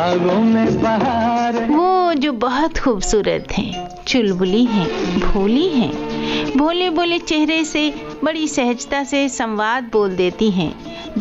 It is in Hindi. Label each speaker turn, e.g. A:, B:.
A: वो जो बहुत खूबसूरत हैं, चुलबुली हैं, भोली हैं, भोले भोले चेहरे से बड़ी सहजता से संवाद बोल देती हैं।